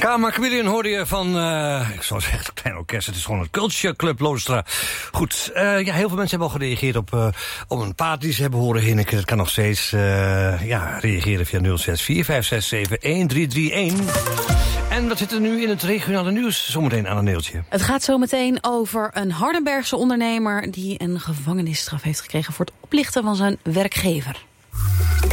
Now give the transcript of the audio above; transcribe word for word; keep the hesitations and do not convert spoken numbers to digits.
Karma Chameleon hoorde je van, uh, ik zou zeggen, het klein orkest. Het is gewoon het Culture Club Loosdra. Goed, uh, ja, heel veel mensen hebben al gereageerd op, uh, op een paard die ze hebben horen hinniken. Het kan nog steeds uh, ja, reageren via nul zes vier vijf zes zeven een drie drie een. En wat zit er nu in het regionale nieuws? Zometeen aan een neeltje. Het gaat zometeen over een Hardenbergse ondernemer die een gevangenisstraf heeft gekregen voor het oplichten van zijn werkgever.